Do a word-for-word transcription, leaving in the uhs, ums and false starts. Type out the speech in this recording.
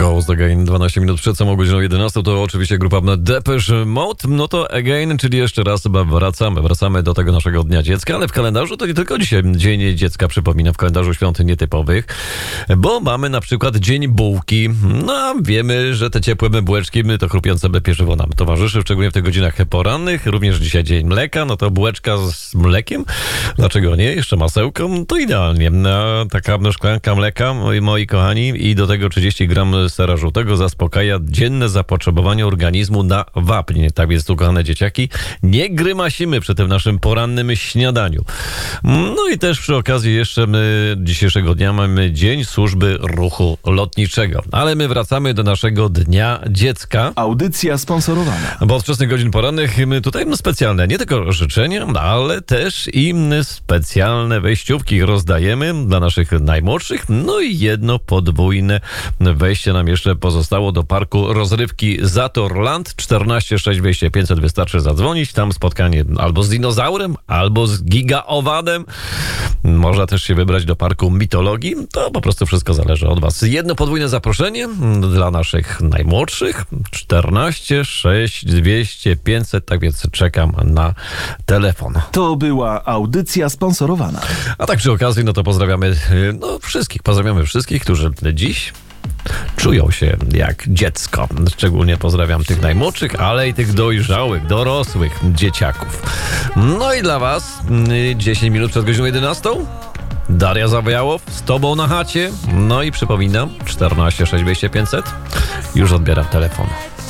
Goes Again, dwanaście minut przed samą godziną jedenastą, to oczywiście grupa Depeche Mode. No to Again, czyli jeszcze raz chyba wracamy, wracamy do tego naszego Dnia Dziecka, ale w kalendarzu to nie tylko dzisiaj Dzień Dziecka, przypominam, w kalendarzu świąt nietypowych, bo mamy na przykład Dzień Bułki. No, wiemy, że te ciepłe bułeczki, to chrupiące pieczywo nam towarzyszy, szczególnie w tych godzinach porannych. Również dzisiaj Dzień Mleka, no to bułeczka z mlekiem, dlaczego nie? Jeszcze masełko, to idealnie. Taka szklanka mleka, moi, moi kochani, i do tego trzydzieści gram sera żółtego zaspokaja dzienne zapotrzebowanie organizmu na wapń. Tak więc tu, kochane dzieciaki, nie grymasimy przy tym naszym porannym śniadaniu. No i też przy okazji jeszcze my dzisiejszego dnia mamy Dzień Służby Ruchu Lotniczego. Ale my wracamy do naszego Dnia Dziecka. Audycja sponsorowana. Bo od wczesnych godzin porannych my tutaj no, specjalne, nie tylko życzenia, ale też i specjalne wejściówki rozdajemy dla naszych najmłodszych. No i jedno podwójne wejście nam jeszcze pozostało do parku rozrywki Zatorland. czternaście sześć dwieście pięćset wystarczy zadzwonić. Tam spotkanie albo z dinozaurem, albo z gigaowadem. Można też się wybrać do parku mitologii. To po prostu wszystko zależy od was. Jedno podwójne zaproszenie dla naszych najmłodszych. czternaście sześć dwieście pięćset. Tak więc czekam na telefon. To była audycja sponsorowana. A tak przy okazji, no to pozdrawiamy no, wszystkich. Pozdrawiamy wszystkich, którzy dziś czują się jak dziecko. Szczególnie pozdrawiam tych najmłodszych, ale i tych dojrzałych, dorosłych dzieciaków. No i dla was dziesięć minut przed godziną jedenastą. Daria Zawiałow z tobą na chacie. No i przypominam, czternaście sześć dwieście pięćset. Już odbieram telefon.